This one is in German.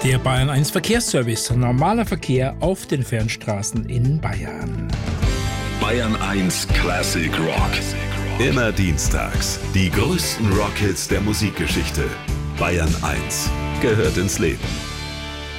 Der Bayern 1 Verkehrsservice. Normaler Verkehr auf den Fernstraßen in Bayern. Bayern 1 Classic Rock. Immer dienstags. Die größten Rockhits der Musikgeschichte. Bayern 1 gehört ins Leben.